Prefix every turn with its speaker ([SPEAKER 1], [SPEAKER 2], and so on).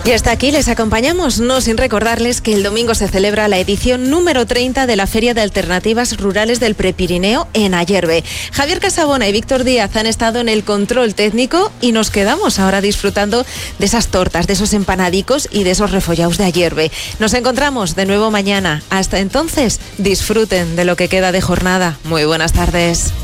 [SPEAKER 1] Y hasta aquí les acompañamos, no sin recordarles que el domingo se celebra la edición número 30 de la Feria de Alternativas Rurales del Prepirineo en Ayerbe. Javier Casabona y Víctor Díaz han estado en el control técnico y nos quedamos ahora disfrutando de esas tortas, de esos empanadicos y de esos refollaos de Ayerbe. Nos encontramos de nuevo mañana. Hasta entonces, disfruten de lo que queda de jornada. Muy buenas tardes.